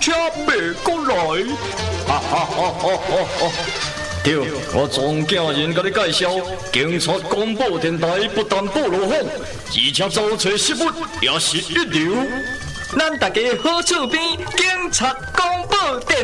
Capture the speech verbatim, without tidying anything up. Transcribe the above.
车袂过来。哈哈哈哈哈哈！对，我庄稼人甲你介绍，警察广播电台不但报路况，而且走找新闻也是一流。 咱大家好厝边，警察广播电